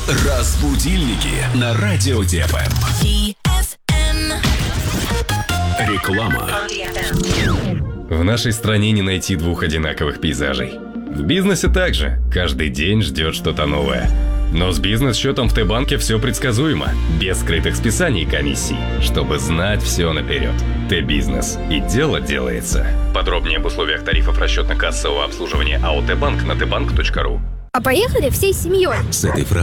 Разбудильники на радио ДФМ. Реклама. В нашей стране не найти двух одинаковых пейзажей. В бизнесе также. Каждый день ждет что-то новое. Но с бизнес-счетом в Т-банке все предсказуемо. Без скрытых списаний и комиссий. Чтобы знать все наперед. Т-бизнес. И дело делается. Подробнее об условиях тарифов расчетно-кассового обслуживания АО Т-банк на tbank.ru. А поехали всей семьей. С этой фразой